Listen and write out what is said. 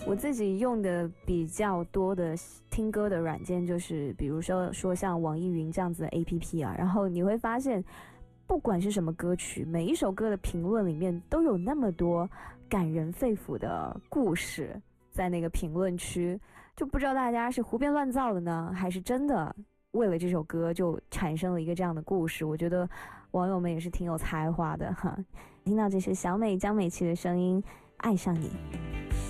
我自己用的比较多的听歌的软件就是比如说像网易云这样子的 APP 啊，然后你会发现不管是什么歌曲，每一首歌的评论里面都有那么多感人肺腑的故事在那个评论区，就不知道大家是胡编乱造的呢，还是真的为了这首歌就产生了一个这样的故事。我觉得网友们也是挺有才华的哈。听到这是小美江美琪的声音，爱上你。